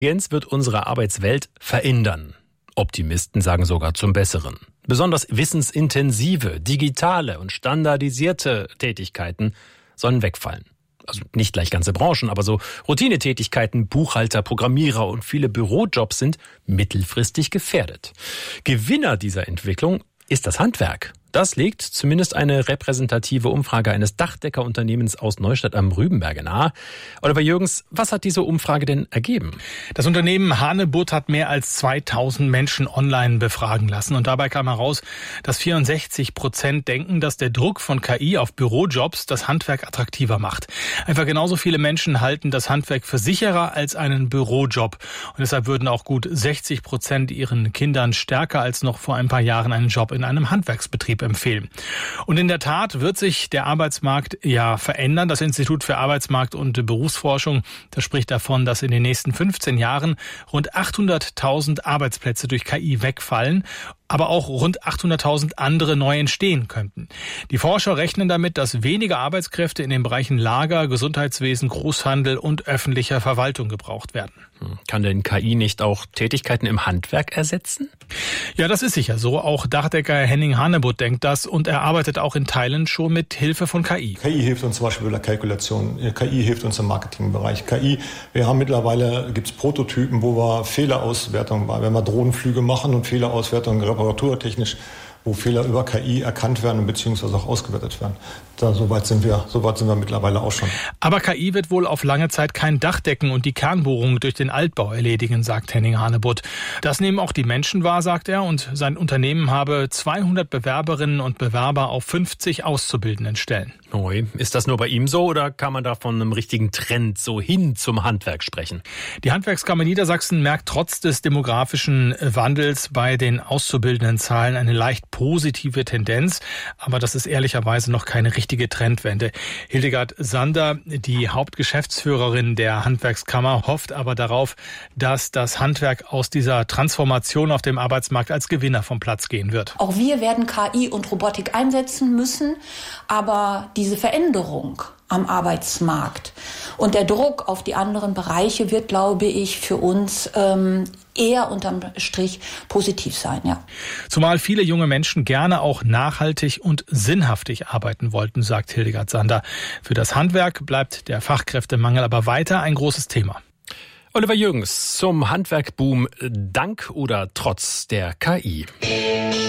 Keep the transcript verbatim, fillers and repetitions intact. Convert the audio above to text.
Jens wird unsere Arbeitswelt verändern. Optimisten sagen sogar zum Besseren. Besonders wissensintensive, digitale und standardisierte Tätigkeiten sollen wegfallen. Also nicht gleich ganze Branchen, aber so Routinetätigkeiten, Buchhalter, Programmierer und viele Bürojobs sind mittelfristig gefährdet. Gewinner dieser Entwicklung ist das Handwerk. Das legt zumindest eine repräsentative Umfrage eines Dachdeckerunternehmens aus Neustadt am Rübenberge nahe. Oliver Jürgens, was hat diese Umfrage denn ergeben? Das Unternehmen Hanebutt hat mehr als zweitausend Menschen online befragen lassen. Und dabei kam heraus, dass vierundsechzig Prozent denken, dass der Druck von K I auf Bürojobs das Handwerk attraktiver macht. Einfach genauso viele Menschen halten das Handwerk für sicherer als einen Bürojob. Und deshalb würden auch gut sechzig Prozent ihren Kindern stärker als noch vor ein paar Jahren einen Job in einem Handwerksbetrieb empfehlen. Und in der Tat wird sich der Arbeitsmarkt ja verändern. Das Institut für Arbeitsmarkt- und Berufsforschung, das spricht davon, dass in den nächsten fünfzehn Jahren rund achthunderttausend Arbeitsplätze durch K I wegfallen, aber auch rund achthunderttausend andere neu entstehen könnten. Die Forscher rechnen damit, dass weniger Arbeitskräfte in den Bereichen Lager, Gesundheitswesen, Großhandel und öffentlicher Verwaltung gebraucht werden. Kann denn K I nicht auch Tätigkeiten im Handwerk ersetzen? Ja, das ist sicher so. Auch Dachdecker Henning Hanebutt denkt das und er arbeitet auch in Teilen schon mit Hilfe von K I. K I hilft uns zum Beispiel bei der Kalkulation. K I hilft uns im Marketingbereich. K I, wir haben mittlerweile, gibt's Prototypen, wo wir Fehlerauswertung, wenn wir Drohnenflüge machen und Fehlerauswertung reparaturtechnisch, wo Fehler über K I erkannt werden bzw. auch ausgewertet werden. Da, so weit sind wir, so weit sind wir mittlerweile auch schon. Aber K I wird wohl auf lange Zeit kein Dachdecken und die Kernbohrung durch den Altbau erledigen, sagt Henning Hanebutt. Das nehmen auch die Menschen wahr, sagt er, und sein Unternehmen habe zweihundert Bewerberinnen und Bewerber auf fünfzig auszubildenden Stellen. Ui, ist das nur bei ihm so oder kann man da von einem richtigen Trend so hin zum Handwerk sprechen? Die Handwerkskammer Niedersachsen merkt trotz des demografischen Wandels bei den auszubildenden Zahlen eine leicht positive Tendenz, aber das ist ehrlicherweise noch keine richtige Trendwende. Hildegard Sander, die Hauptgeschäftsführerin der Handwerkskammer, hofft aber darauf, dass das Handwerk aus dieser Transformation auf dem Arbeitsmarkt als Gewinner vom Platz gehen wird. Auch wir werden K I und Robotik einsetzen müssen, aber diese Veränderung am Arbeitsmarkt und der Druck auf die anderen Bereiche wird, glaube ich, für uns ähm, eher unterm Strich positiv sein, ja. Zumal viele junge Menschen gerne auch nachhaltig und sinnhaftig arbeiten wollten, sagt Hildegard Sander. Für das Handwerk bleibt der Fachkräftemangel aber weiter ein großes Thema. Oliver Jürgens zum Handwerkboom dank oder trotz der K I.